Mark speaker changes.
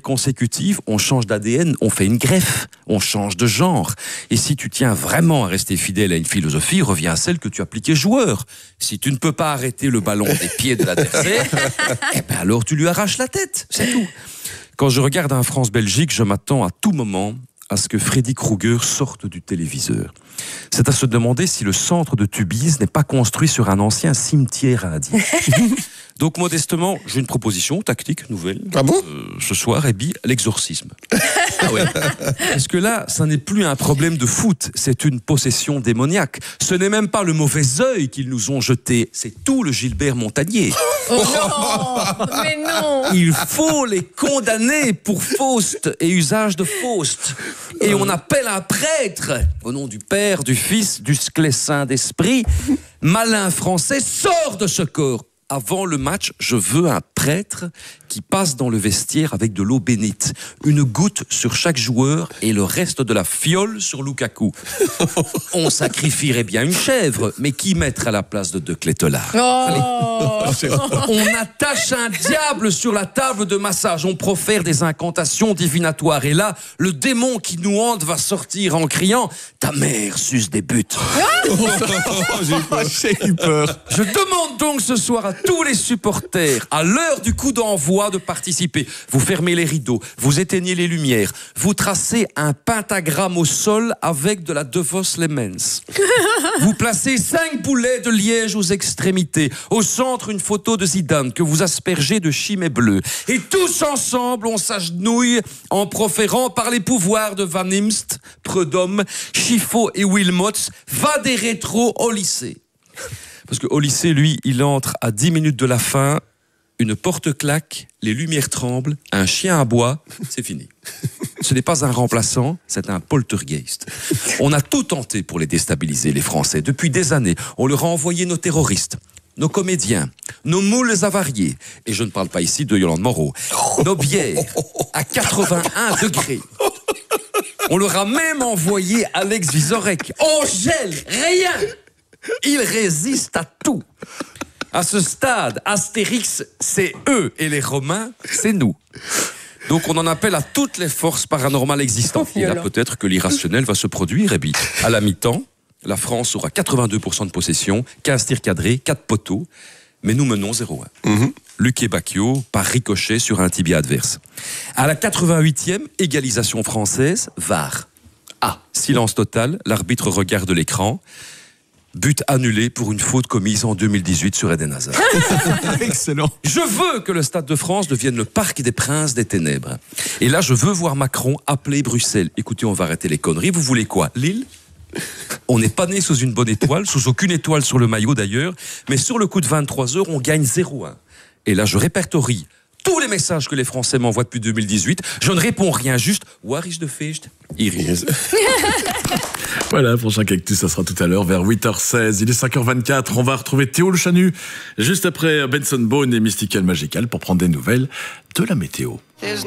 Speaker 1: consécutives, on change d'ADN, on fait une greffe, on change de genre. Et si tu tiens vraiment à rester fidèle à une philosophie, reviens à celle que tu appliquais joueur. Si tu ne peux pas arrêter le ballon des pieds de l'adversaire, eh ben alors tu lui arraches la tête, c'est tout. Quand je regarde un France-Belgique, je m'attends à tout moment à ce que Freddy Krueger sorte du téléviseur. C'est à se demander si le centre de Tubize n'est pas construit sur un ancien cimetière indien. Donc, modestement, j'ai une proposition tactique nouvelle.
Speaker 2: Ah bon ?
Speaker 1: Ce soir, Ebi, l'exorcisme. Ah ouais. Parce que là, ça n'est plus un problème de foot, c'est une possession démoniaque. Ce n'est même pas le mauvais œil qu'ils nous ont jeté, c'est tout le Gilbert Montagnier.
Speaker 3: Oh non, mais non.
Speaker 1: Il faut les condamner pour faust et usage de faust. Et on appelle un prêtre, au nom du Père, du Fils, du Saint-Esprit. Malin français, sors de ce corps. Avant le match, je veux un prêtre qui passe dans le vestiaire avec de l'eau bénite. Une goutte sur chaque joueur et le reste de la fiole sur Lukaku. On sacrifierait bien une chèvre, mais qui mettre à la place de Clétolard?
Speaker 3: Oh.
Speaker 1: On attache un diable sur la table de massage, on profère des incantations divinatoires. Et là, le démon qui nous hante va sortir en criant « Ta mère suce des buts ».
Speaker 2: J'ai eu peur.
Speaker 1: Je demande donc ce soir à tous les supporters, à l'heure du coup d'envoi, de participer. Vous fermez les rideaux, vous éteignez les lumières, vous tracez un pentagramme au sol avec de la De Vos Lemens. Vous placez 5 boulets de liège aux extrémités. Au centre, une photo de Zidane que vous aspergez de chimée bleue. Et tous ensemble, on s'agenouille en proférant par les pouvoirs de Van Imst, Prudhomme, Chiffaut et Wilmots, va des rétros au lycée. Parce qu'au lycée, lui, il entre à 10 minutes de la fin, une porte claque, les lumières tremblent, un chien aboie, c'est fini. Ce n'est pas un remplaçant, c'est un poltergeist. On a tout tenté pour les déstabiliser, les Français. Depuis des années, on leur a envoyé nos terroristes, nos comédiens, nos moules avariés, et je ne parle pas ici de Yolande Moreau, nos bières à 81 degrés. On leur a même envoyé Alex Vizorek. On gèle, rien. Il résiste à tout. À ce stade, Astérix, c'est eux, et les Romains, c'est nous. Donc on en appelle à toutes les forces paranormales existantes. Et là, peut-être que l'irrationnel va se produire. Et puis, à la mi-temps, la France aura 82% de possession, 15 tirs cadrés, 4 poteaux, mais nous menons 0-1. Luc et Bacchio par ricochet sur un tibia adverse. À la 88e, égalisation française, VAR. Silence total, l'arbitre regarde l'écran. But annulé pour une faute commise en 2018 sur Eden Hazard.
Speaker 2: Excellent.
Speaker 1: Je veux que le Stade de France devienne le parc des princes des ténèbres. Et là, je veux voir Macron appeler Bruxelles. Écoutez, on va arrêter les conneries. Vous voulez quoi? Lille? On n'est pas né sous une bonne étoile, sous aucune étoile sur le maillot d'ailleurs, mais sur le coup de 23 heures, on gagne 0-1. Et là, je répertorie tous les messages que les Français m'envoient depuis 2018. Je ne réponds rien, juste « Waar is de feest ?» Iris.
Speaker 4: Voilà, prochain Cactus, ça sera tout à l'heure vers 8h16. Il est 5h24. On va retrouver Théo le Chanu juste après Benson Boone et Mystical Magical pour prendre des nouvelles de la météo.